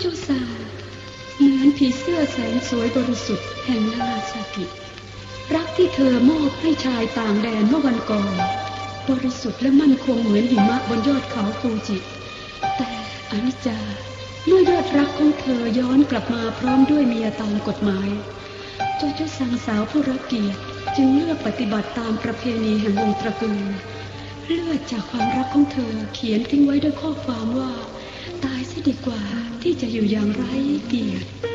โจซาเหมือนผีเสื้อแสนสวยบริสุทธิ์แห่งนาราซากิรักที่เธอมอบให้ชายต่างแดนเมื่อวันก่อนบริสุทธิ์และมั่นคงเหมือนหิมะบนยอดเขาฟูจิแต่อนิจจาเมื่อยอดรักของเธอย้อนกลับมาพร้อมด้วยเมียตามกฎหมายโจโจซังสาวผู้รักเกียรติจึงเลือกปฏิบัติตามประเพณีแห่งวงตระกูลเลือดจากความรักของเธอเขียนทิ้งไว้ด้วยข้อความว่าตายซะดีกว่าที่จะอยู่อย่างไร้เกียรติ